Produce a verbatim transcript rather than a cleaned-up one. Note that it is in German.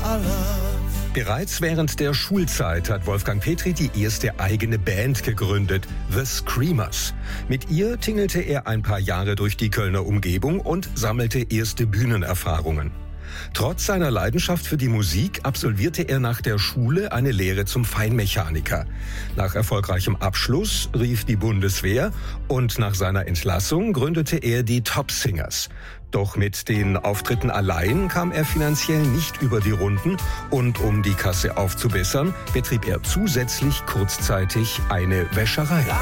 Bereits während der Schulzeit hat Wolfgang Petri die erste eigene Band gegründet, The Screamers. Mit ihr tingelte er ein paar Jahre durch die Kölner Umgebung und sammelte erste Bühnenerfahrungen. Trotz seiner Leidenschaft für die Musik absolvierte er nach der Schule eine Lehre zum Feinmechaniker. Nach erfolgreichem Abschluss rief die Bundeswehr und nach seiner Entlassung gründete er die Top Singers. Doch mit den Auftritten allein kam er finanziell nicht über die Runden und um die Kasse aufzubessern, betrieb er zusätzlich kurzzeitig eine Wäscherei.